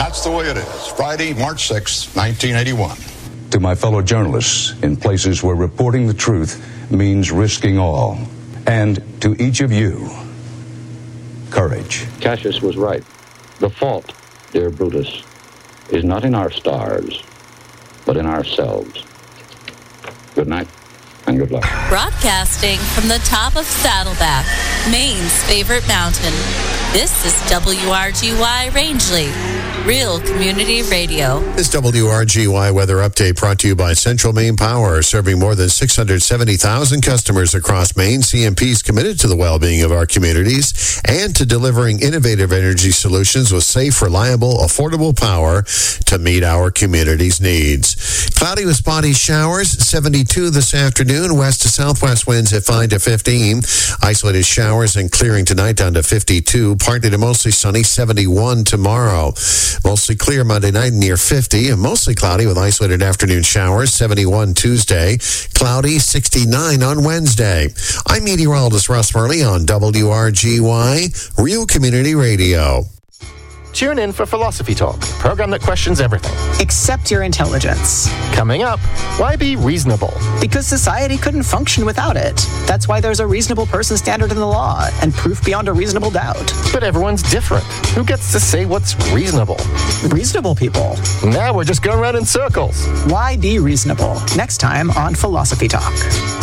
that's the way it is. Friday, March 6, 1981. To my fellow journalists in places where reporting the truth means risking all. And to each of you, courage. Cassius was right. The fault, dear Brutus, is not in our stars, but in ourselves. Good night, and good luck. Broadcasting from the top of Saddleback, Maine's favorite mountain. This is WRGY Rangeley, Real Community Radio. This WRGY weather update brought to you by Central Maine Power, serving more than 670,000 customers across Maine. CMP is committed to the well-being of our communities and to delivering innovative energy solutions with safe, reliable, affordable power to meet our community's needs. Cloudy with spotty showers, 72 this afternoon. West to southwest winds at 5 to 15. Isolated showers and clearing tonight down to 52. Partly to mostly sunny, 71 tomorrow. Mostly clear Monday night near 50, and mostly cloudy with isolated afternoon showers, 71 Tuesday, cloudy, 69 on Wednesday. I'm meteorologist Russ Murley on WRGY, Real Community Radio. Tune in for Philosophy Talk, a program that questions everything. Accept your intelligence. Coming up, why be reasonable? Because society couldn't function without it. That's why there's a reasonable person standard in the law and proof beyond a reasonable doubt. But everyone's different. Who gets to say what's reasonable? Reasonable people. Now we're just going around in circles. Why be reasonable? Next time on Philosophy Talk.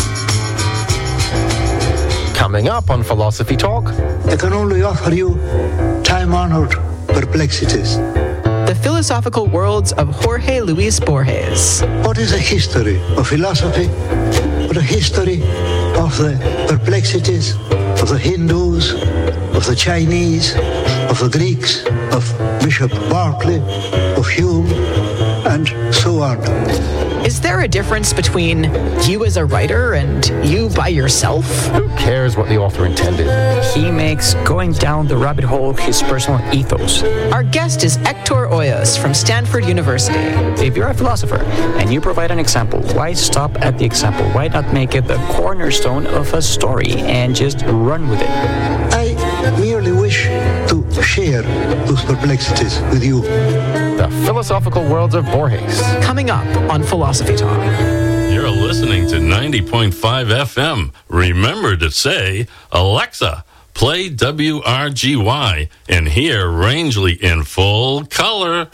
Coming up on Philosophy Talk. I can only offer you time-honored perplexities. The philosophical worlds of Jorge Luis Borges. What is a history of philosophy, but a history of the perplexities of the Hindus, of the Chinese, of the Greeks, of Bishop Berkeley, of Hume, and so on. Is there a difference between you as a writer and you by yourself? Who cares what the author intended? He makes going down the rabbit hole his personal ethos. Our guest is Hector Hoyos from Stanford University. If you're a philosopher and you provide an example, why stop at the example? Why not make it the cornerstone of a story and just run with it? I merely wish to share those perplexities with you. The philosophical worlds of Borges. Coming up on Philosophy Talk. You're listening to 90.5 FM. Remember to say, Alexa, play WRGY and hear Rangeley in full color.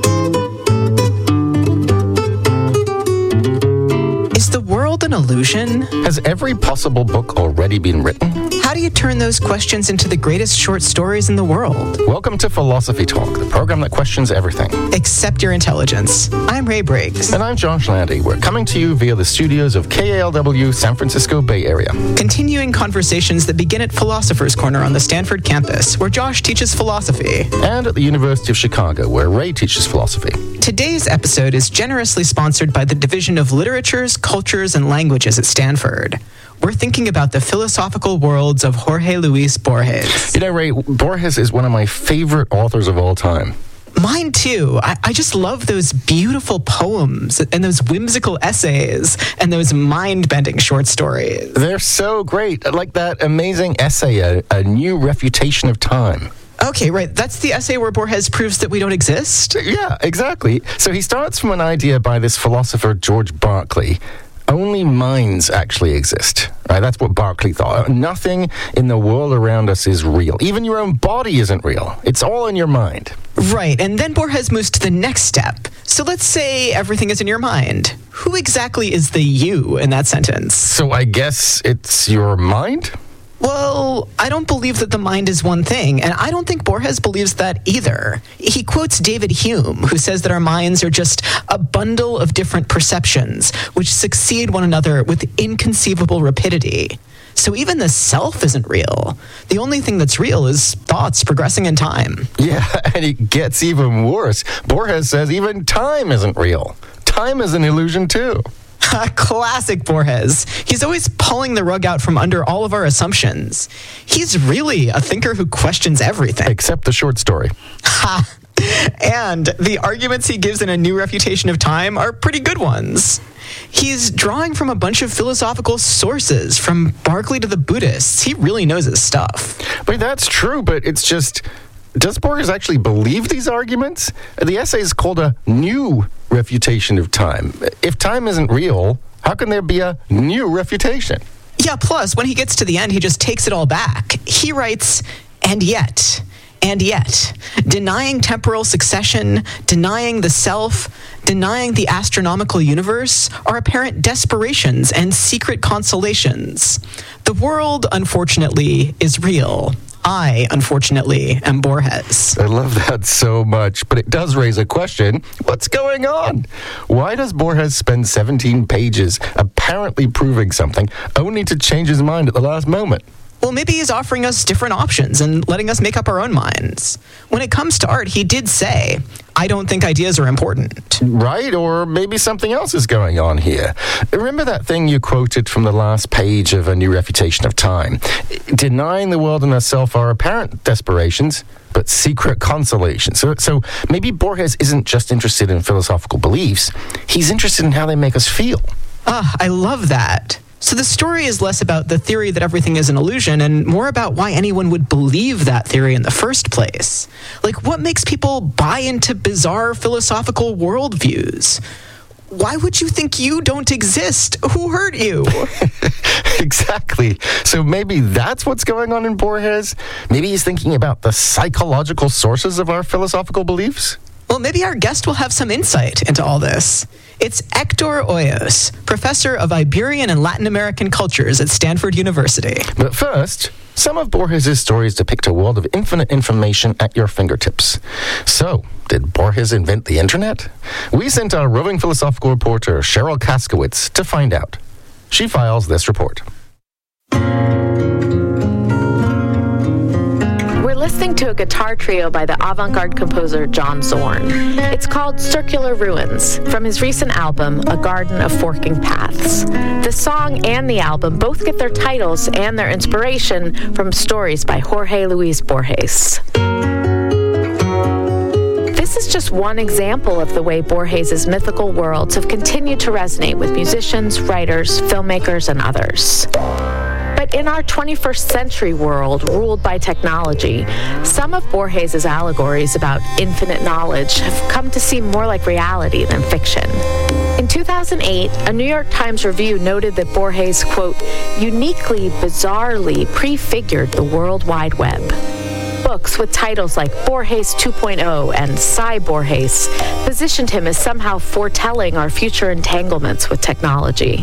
Is the world an illusion? Has every possible book already been written? How do you turn those questions into the greatest short stories in the world? Welcome to Philosophy Talk, the program that questions everything. Accept your intelligence. I'm Ray Briggs. And I'm Josh Landy. We're coming to you via the studios of KALW, San Francisco Bay Area. Continuing conversations that begin at Philosopher's Corner on the Stanford campus, where Josh teaches philosophy. And at the University of Chicago, where Ray teaches philosophy. Today's episode is generously sponsored by the Division of Literatures, Cultures, and Languages at Stanford. We're thinking about the philosophical worlds of Jorge Luis Borges. You know, Ray, Borges is one of my favorite authors of all time. Mine too. I just love those beautiful poems and those whimsical essays and those mind-bending short stories. They're so great. Like that amazing essay, A New Refutation of Time. Okay, right. That's the essay where Borges proves that we don't exist? Yeah, exactly. So he starts from an idea by this philosopher, George Berkeley. Only minds actually exist, right? That's what Berkeley thought. Nothing in the world around us is real. Even your own body isn't real. It's all in your mind. Right, and then Borges moves to the next step. So let's say everything is in your mind. Who exactly is the you in that sentence? So I guess it's your mind? Well, I don't believe that the mind is one thing, and I don't think Borges believes that either. He quotes David Hume, who says that our minds are just a bundle of different perceptions, which succeed one another with inconceivable rapidity. So even the self isn't real. The only thing that's real is thoughts progressing in time. Yeah, and it gets even worse. Borges says even time isn't real. Time is an illusion too. Classic Borges. He's always pulling the rug out from under all of our assumptions. He's really a thinker who questions everything. Except the short story. Ha! And the arguments he gives in A New Refutation of Time are pretty good ones. He's drawing from a bunch of philosophical sources, from Berkeley to the Buddhists. He really knows his stuff. But that's true, but it's just... Does Borges actually believe these arguments? The essay is called a new refutation of time. If time isn't real, how can there be a new refutation? Yeah, plus, when he gets to the end, he just takes it all back. He writes, and yet, denying temporal succession, denying the self, denying the astronomical universe are apparent desperations and secret consolations. The world, unfortunately, is real. I, unfortunately, am Borges. I love that so much, but it does raise a question. What's going on? Why does Borges spend 17 pages apparently proving something, only to change his mind at the last moment? Well, maybe he's offering us different options and letting us make up our own minds. When it comes to art, he did say, I don't think ideas are important. Right, or maybe something else is going on here. Remember that thing you quoted from the last page of A New Refutation of Time? Denying the world and herself are apparent desperations, but secret consolations. So maybe Borges isn't just interested in philosophical beliefs. He's interested in how they make us feel. I love that. So the story is less about the theory that everything is an illusion and more about why anyone would believe that theory in the first place. Like, what makes people buy into bizarre philosophical worldviews? Why would you think you don't exist? Who hurt you? Exactly. So maybe that's what's going on in Borges? Maybe he's thinking about the psychological sources of our philosophical beliefs? Well, maybe our guest will have some insight into all this. It's Hector Hoyos, professor of Iberian and Latin American cultures at Stanford University. But first, some of Borges' stories depict a world of infinite information at your fingertips. So, did Borges invent the internet? We sent our roving philosophical reporter, Cheryl Kaskowitz, to find out. She files this report. Listening to a guitar trio by the avant-garde composer John Zorn. It's called Circular Ruins, from his recent album, A Garden of Forking Paths. The song and the album both get their titles and their inspiration from stories by Jorge Luis Borges. This is just one example of the way Borges' mythical worlds have continued to resonate with musicians, writers, filmmakers, and others. But in our 21st century world, ruled by technology, some of Borges' allegories about infinite knowledge have come to seem more like reality than fiction. In 2008, a New York Times review noted that Borges, quote, uniquely, bizarrely prefigured the World Wide Web. Books with titles like Borges 2.0 and Sci Borges positioned him as somehow foretelling our future entanglements with technology.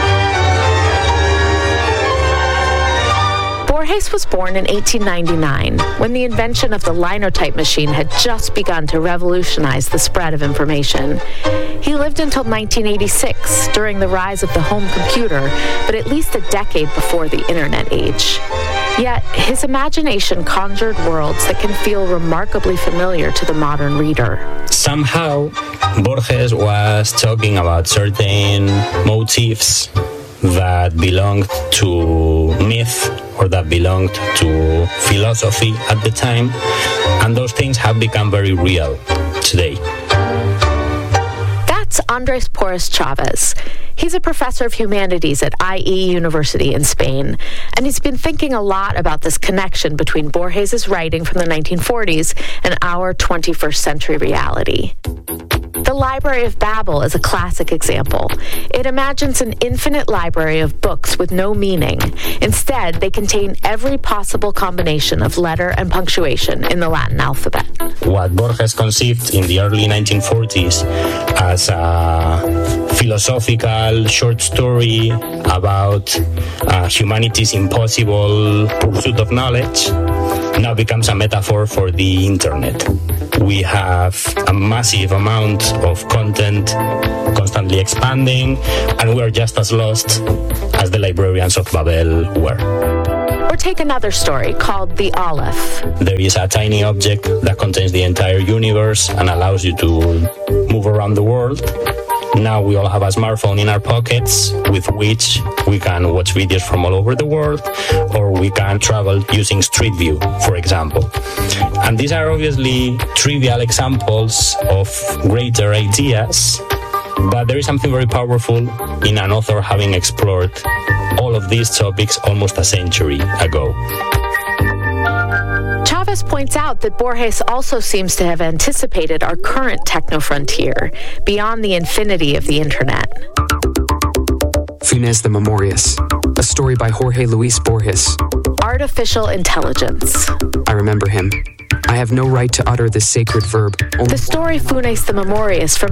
Borges was born in 1899, when the invention of the linotype machine had just begun to revolutionize the spread of information. He lived until 1986, during the rise of the home computer, but at least a decade before the internet age. Yet, his imagination conjured worlds that can feel remarkably familiar to the modern reader. Somehow, Borges was talking about certain motifs that belonged to myth or that belonged to philosophy at the time, and those things have become very real today. That's Andres Porras Chavez. He's a professor of humanities at IE University in Spain, and he's been thinking a lot about this connection between Borges' writing from the 1940s and our 21st century reality. The Library of Babel is a classic example. It imagines an infinite library of books with no meaning. Instead, they contain every possible combination of letter and punctuation in the Latin alphabet. What Borges conceived in the early 1940s as a philosophical short story about humanity's impossible pursuit of knowledge now becomes a metaphor for the internet. We have a massive amount of content constantly expanding, and we're just as lost as the librarians of Babel were. Or take another story called The Aleph. There is a tiny object that contains the entire universe and allows you to move around the world. Now we all have a smartphone in our pockets with which we can watch videos from all over the world, or we can travel using Street View, for example. And these are obviously trivial examples of greater ideas, but there is something very powerful in an author having explored all of these topics almost a century ago. Chavez points out that Borges also seems to have anticipated our current techno-frontier beyond the infinity of the internet. Funes the Memorious, a story by Jorge Luis Borges. Artificial intelligence. I remember him. I have no right to utter this sacred verb. The story Funes the Memorious from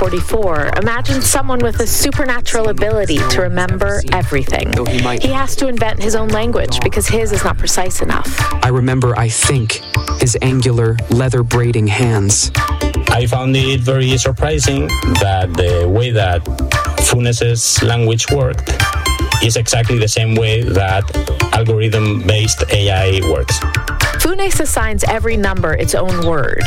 1944 imagines someone with a supernatural ability to remember everything. He has to invent his own language because his is not precise enough. I remember, I think, his angular, leather-braiding hands. I found it very surprising that the way that Funes's language worked is exactly the same way that algorithm-based AI works. Funes assigns every number its own word.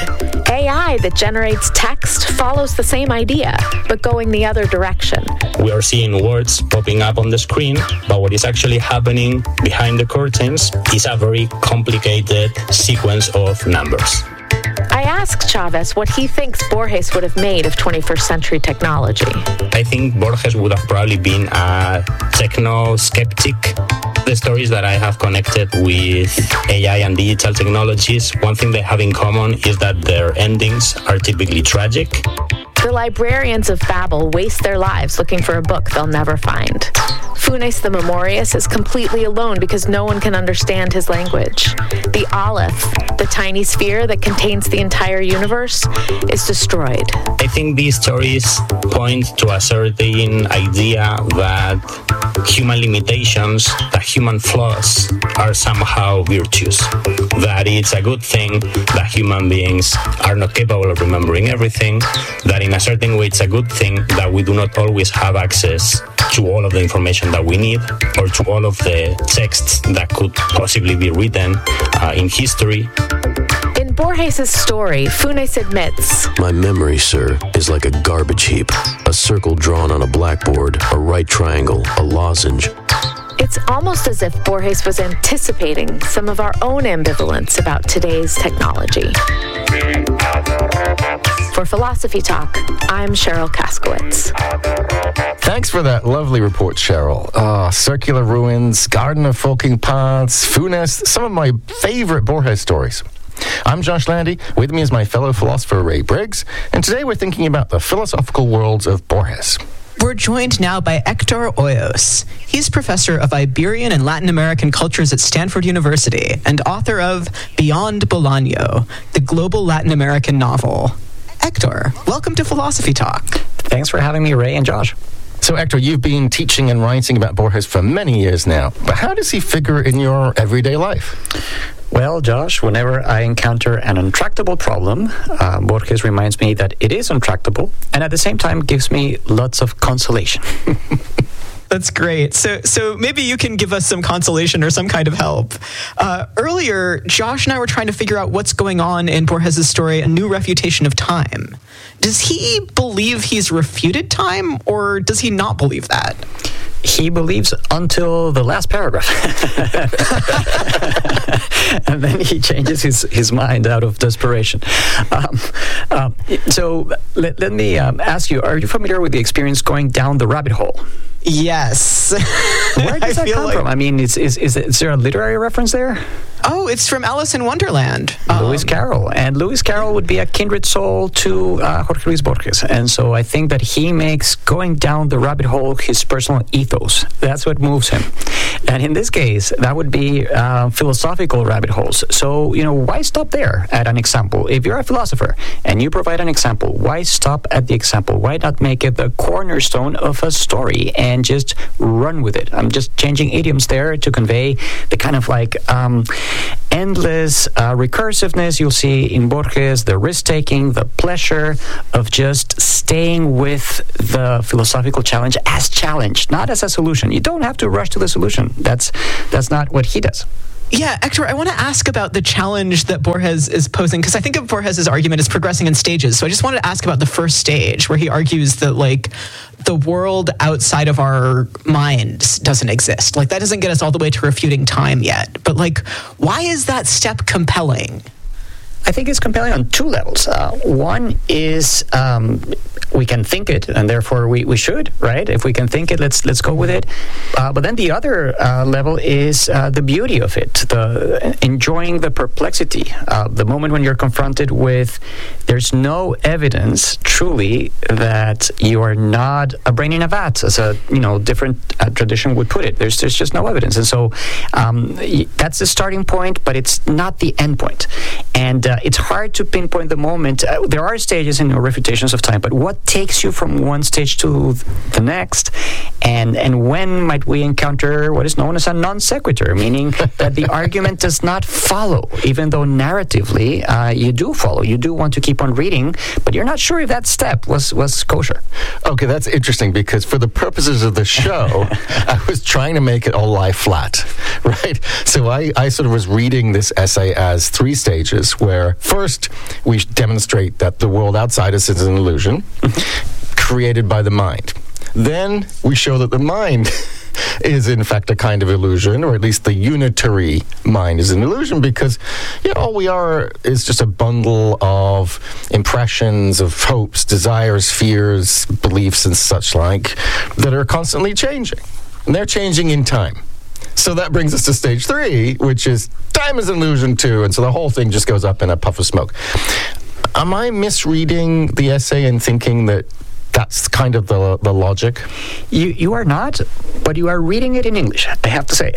AI that generates text follows the same idea, but going the other direction. We are seeing words popping up on the screen, but what is actually happening behind the curtains is a very complicated sequence of numbers. I asked Chavez what he thinks Borges would have made of 21st century technology. I think Borges would have probably been a techno-skeptic. The stories that I have connected with AI and digital technologies, one thing they have in common is that their endings are typically tragic. The librarians of Babel waste their lives looking for a book they'll never find. Funes the Memorious is completely alone because no one can understand his language. The Aleph, the tiny sphere that contains the entire universe, is destroyed. I think these stories point to a certain idea that human limitations, that human flaws are somehow virtues. That it's a good thing that human beings are not capable of remembering everything, that in a certain way it's a good thing that we do not always have access to all of the information that we need or to all of the texts that could possibly be written in history. In Borges' story, Funes admits, "My memory, sir, is like a garbage heap, a circle drawn on a blackboard, a right triangle, a lozenge." It's almost as if Borges was anticipating some of our own ambivalence about today's technology. For Philosophy Talk, I'm Cheryl Kaskowitz. Thanks for that lovely report, Cheryl. Circular Ruins, Garden of Forking Paths, Funes, some of my favorite Borges stories. I'm Josh Landy. With me is my fellow philosopher, Ray Briggs, and today we're thinking about the philosophical worlds of Borges. We're joined now by Hector Hoyos. He's professor of Iberian and Latin American cultures at Stanford University and author of Beyond Bolaño, the global Latin American novel. Hector, welcome to Philosophy Talk. Thanks for having me, Ray and Josh. So, Hector, you've been teaching and writing about Borges for many years now, but how does he figure in your everyday life? Well, Josh, whenever I encounter an intractable problem, Borges reminds me that it is intractable, and at the same time gives me lots of consolation. That's great. So maybe you can give us some consolation or some kind of help. Earlier, Josh and I were trying to figure out what's going on in Borges' story, A New Refutation of Time. Does he believe he's refuted time, or does he not believe that? He believes until the last paragraph. And then he changes his mind out of desperation. So let me ask you, are you familiar with the experience going down the rabbit hole? Yes. Where does that come from? I mean, is there a literary reference there? Oh, it's from Alice in Wonderland. Lewis Carroll. And Lewis Carroll would be a kindred soul to Jorge Luis Borges. And so I think that he makes going down the rabbit hole his personal ethos. That's what moves him. And in this case, that would be philosophical rabbit holes. So, why stop there at an example? If you're a philosopher and you provide an example, why stop at the example? Why not make it the cornerstone of a story and just run with it? I'm just changing idioms there to convey the kind of endless recursiveness you'll see in Borges, the risk-taking, the pleasure of just staying with the philosophical challenge as challenged, not as a solution. You don't have to rush to the solution. That's not what he does. Yeah, Hector, I want to ask about the challenge that Borges is posing, because I think of Borges' argument as progressing in stages. So I just wanted to ask about the first stage, where he argues that, the world outside of our minds doesn't exist. That doesn't get us all the way to refuting time yet. But, why is that step compelling? I think it's compelling on two levels. One is we can think it, and therefore we should, right? If we can think it, let's go with it. But then the other level is the beauty of it, the enjoying the perplexity. The moment when you're confronted with, there's no evidence truly that you are not a brain in a vat, as a different tradition would put it. There's just no evidence, and so that's the starting point, but it's not the end point. And it's hard to pinpoint the moment. There are stages in refutations of time, but what takes you from one stage to the next, and when might we encounter what is known as a non sequitur, meaning that the argument does not follow, even though narratively you do follow. You do want to keep on reading, but you're not sure if that step was kosher. Okay, that's interesting, because for the purposes of the show, I was trying to make it all lie flat, right? So I sort of was reading this essay as 3 stages, where first we demonstrate that the world outside us is an illusion created by the mind. Then we show that the mind is in fact a kind of illusion, or at least the unitary mind is an illusion, because all we are is just a bundle of impressions, of hopes, desires, fears, beliefs, and such like that are constantly changing. And they're changing in time. So that brings us to stage 3, which is time is an illusion too, and so the whole thing just goes up in a puff of smoke. Am I misreading the essay and thinking that that's kind of the logic? You are not, but you are reading it in English, I have to say.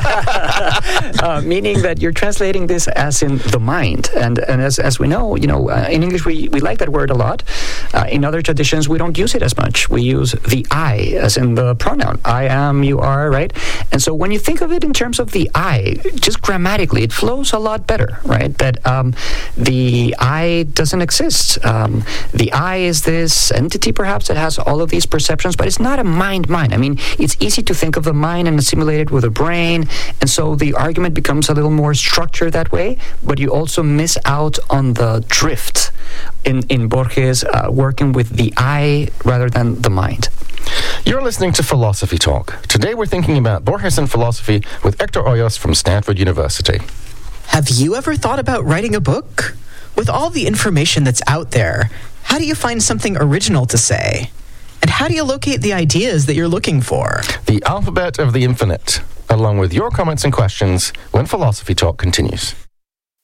Meaning that you're translating this as in the mind. And as we know, in English we like that word a lot. In other traditions we don't use it as much. We use the I as in the pronoun. I am, you are, right? And so when you think of it in terms of the I, just grammatically, it flows a lot better, right? That the I doesn't exist. The I is this entity, perhaps, that has all of these perceptions, but it's not a mind. I mean, it's easy to think of the mind and assimilate it with the brain, and so the argument becomes a little more structured that way, but you also miss out on the drift in Borges working with the I rather than the mind. You're listening to Philosophy Talk. Today we're thinking about Borges and philosophy with Hector Hoyos from Stanford University. Have you ever thought about writing a book? With all the information that's out there, how do you find something original to say? And how do you locate the ideas that you're looking for? The alphabet of the infinite, along with your comments and questions when Philosophy Talk continues.